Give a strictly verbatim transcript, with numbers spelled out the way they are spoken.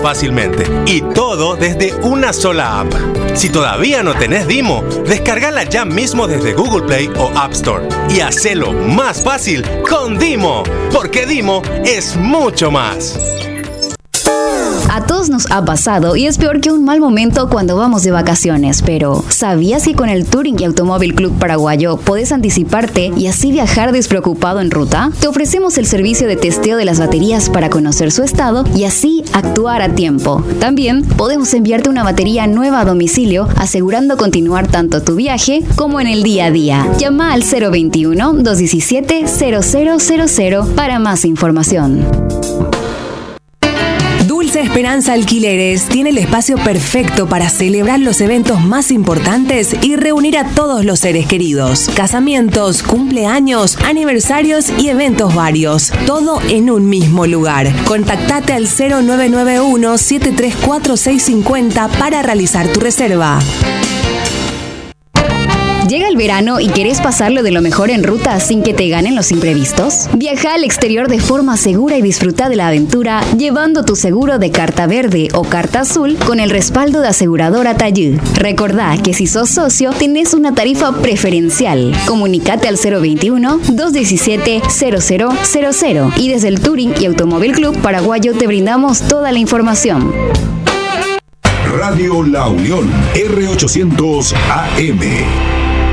fácilmente. Y todo desde una sola app. Si todavía no tenés Dimo, descargala ya mismo desde Google Play o App Store. Y hacelo más fácil con Dimo. Porque Dimo es mucho más. A todos nos ha pasado y es peor que un mal momento cuando vamos de vacaciones, pero ¿sabías que con el Touring y Automóvil Club Paraguayo podés anticiparte y así viajar despreocupado en ruta? Te ofrecemos el servicio de testeo de las baterías para conocer su estado y así actuar a tiempo. También podemos enviarte una batería nueva a domicilio, asegurando continuar tanto tu viaje como en el día a día. Llama al cero veintiuno, doscientos diecisiete, cero cero cero cero para más información. Dulce Esperanza Alquileres tiene el espacio perfecto para celebrar los eventos más importantes y reunir a todos los seres queridos. Casamientos, cumpleaños, aniversarios y eventos varios. Todo en un mismo lugar. Contactate al cero nueve nueve uno, siete tres cuatro, seis cinco cero para realizar tu reserva. ¿Llega el verano y querés pasarlo de lo mejor en ruta sin que te ganen los imprevistos? Viaja al exterior de forma segura y disfruta de la aventura llevando tu seguro de carta verde o carta azul con el respaldo de aseguradora Tayú. Recordá que si sos socio tenés una tarifa preferencial. Comunicate al cero veintiuno, doscientos diecisiete, cero cero cero cero y desde el Touring y Automóvil Club Paraguayo te brindamos toda la información. Radio La Unión, R ochocientos A M.